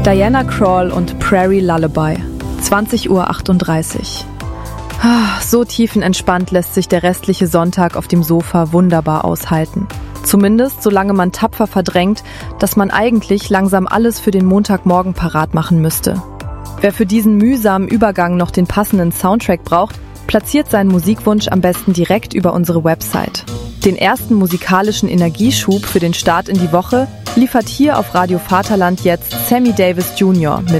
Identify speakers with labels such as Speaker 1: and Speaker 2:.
Speaker 1: Diana Krall und Prairie Lullaby, 20:38 Uhr. So tiefenentspannt lässt sich der restliche Sonntag auf dem Sofa wunderbar aushalten. Zumindest solange man tapfer verdrängt, dass man eigentlich langsam alles für den Montagmorgen parat machen müsste. Wer für diesen mühsamen Übergang noch den passenden Soundtrack braucht, platziert seinen Musikwunsch am besten direkt über unsere Website. Den ersten musikalischen Energieschub für den Start in die Woche liefert hier auf Radio Vaterland jetzt Sammy Davis Jr. mit